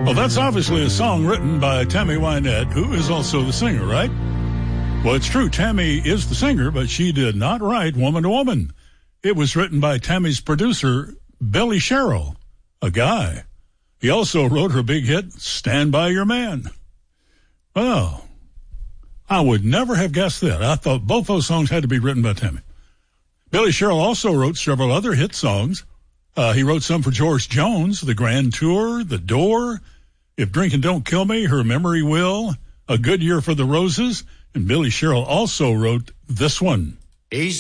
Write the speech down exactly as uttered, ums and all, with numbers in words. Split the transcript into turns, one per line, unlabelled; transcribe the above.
Well, that's obviously a song written by Tammy Wynette, who is also the singer, right? Well, it's true. Tammy is the singer, but she did not write Woman to Woman. It was written by Tammy's producer, Billy Sherrill, a guy. He also wrote her big hit, Stand By Your Man. Well, I would never have guessed that. I thought both those songs had to be written by Tammy. Billy Sherrill also wrote several other hit songs. Uh, he wrote some for George Jones, The Grand Tour, The Door, If Drinking Don't Kill Me, Her Memory Will, A Good Year for the Roses, and Billy Sherrill also wrote this one.
He's